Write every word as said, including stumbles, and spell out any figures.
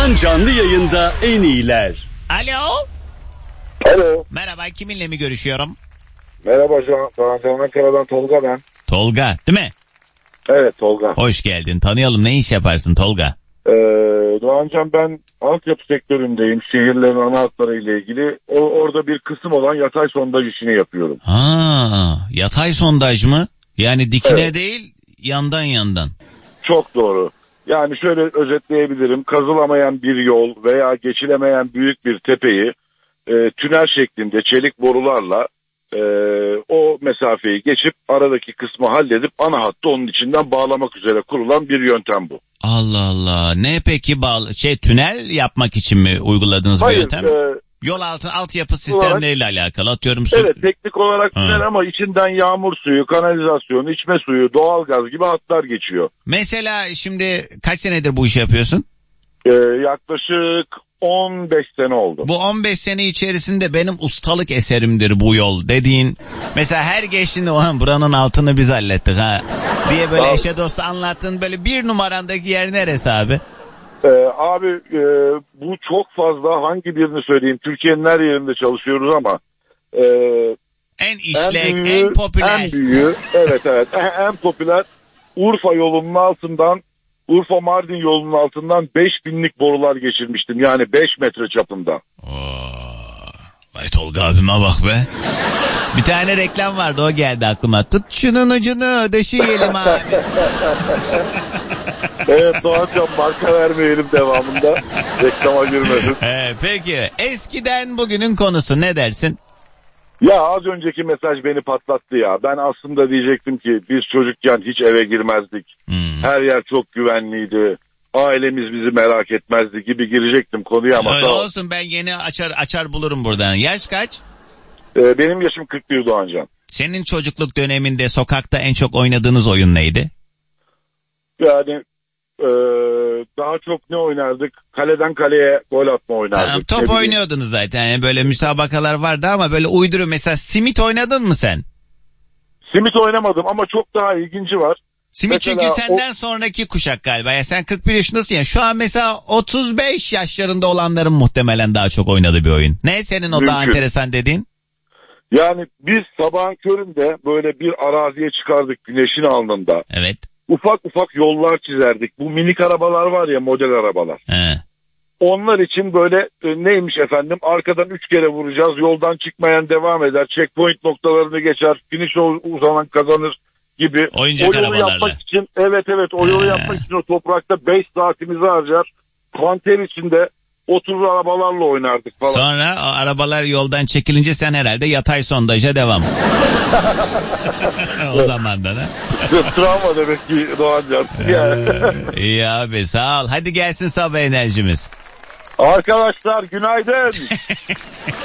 Doğan canlı yayında en iyiler. Alo. Alo. Merhaba, kiminle mi görüşüyorum? Merhaba Doğan Can, Ankara'dan Tolga ben. Tolga değil mi? Evet Tolga. Hoş geldin, tanıyalım, ne iş yaparsın Tolga? Ee, Doğan Can, ben altyapı sektöründeyim. Şehirlerin ana hatları ile ilgili. O, orada bir kısım olan yatay sondaj işini yapıyorum. Ha, yatay sondaj mı? Yani dikine Evet. değil, yandan yandan. Çok doğru. Yani şöyle özetleyebilirim. Kazılamayan bir yol veya geçilemeyen büyük bir tepeyi e, tünel şeklinde çelik borularla e, o mesafeyi geçip aradaki kısmı halledip ana hattı onun içinden bağlamak üzere kurulan bir yöntem bu. Allah Allah. Ne peki, bağlı şey, tünel yapmak için mi uyguladığınız Hayır, bir yöntem? e, Yol altı altyapı sistemleriyle olarak, alakalı, atıyorum. Su... Evet, teknik olarak tünel Ha. ama içinden yağmur suyu, kanalizasyon, içme suyu, doğalgaz gibi hatlar geçiyor. Mesela şimdi kaç senedir bu işi yapıyorsun? Ee, yaklaşık on beş sene oldu. Bu on beş sene içerisinde benim ustalık eserimdir bu yol dediğin. Mesela her geçtiğinde "Ulan buranın altını biz hallettik ha" diye böyle Abi. eşe dosta anlattığın böyle bir numarandaki yer neresi abi? Ee, abi e, bu çok fazla, hangi birini söyleyeyim? Türkiye'nin her yerinde çalışıyoruz ama e, En işlek, en, büyüğü, en popüler. En büyüğü, evet evet en, en popüler Urfa yolunun altından, Urfa Mardin yolunun altından beş binlik borular geçirmiştim. Yani beş metre çapında. Oo, vay Tolga abime bak be. Bir tane reklam vardı, o geldi aklıma. Tut şunun ucunu döşeyelim abi. Evet Doğancan, marka vermeyelim devamında. Reklama girmedim. Ee, peki eskiden bugünün konusu ne dersin? Ya az önceki mesaj beni patlattı ya. Ben aslında diyecektim ki biz çocukken hiç eve girmezdik. Hmm. Her yer çok güvenliydi. Ailemiz bizi merak etmezdi gibi girecektim konuya ama. Öyle tamam. olsun, ben yeni açar açar bulurum buradan. Yaş kaç? Ee, benim yaşım kırk bir Doğancan. Senin çocukluk döneminde sokakta en çok oynadığınız oyun neydi? Yani e, daha çok ne oynardık? Kaleden kaleye gol atma oynardık. Tamam, Ne top bileyim. oynuyordunuz zaten. Yani böyle müsabakalar vardı ama böyle uyduru, mesela simit oynadın mı sen? Simit oynamadım ama çok daha ilginci var. Simit Mesela çünkü senden o... sonraki kuşak galiba. Ya sen kırk bir yaşındasın ya. Şu an mesela otuz beş yaşlarında olanların muhtemelen daha çok oynadığı bir oyun. Ne senin o Mümkün. daha enteresan dediğin? Yani biz sabahın köründe böyle bir araziye çıkardık güneşin alnında. Evet. Ufak ufak yollar çizerdik. Bu minik arabalar var ya, model arabalar. He. Onlar için böyle e, neymiş efendim, arkadan üç kere vuracağız. Yoldan çıkmayan devam eder. Checkpoint noktalarını geçer. Finish uzanan kazanır gibi. Oyuncak o yolu arabalarla. yapmak için, evet evet o yolu He. yapmak için o toprakta beş saatimizi harcar. Kanter içinde oturur arabalarla oynardık falan. Sonra o arabalar yoldan çekilince sen herhalde yatay sondaja devam. O zamandan ha. Travma demek ki Doğancan. Yani. İyi abi, sağ ol. Hadi gelsin sabah enerjimiz. Arkadaşlar günaydın.